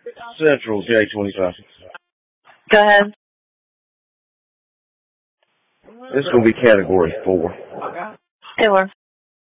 Central J25. Go ahead. This is going to be category 4. 4.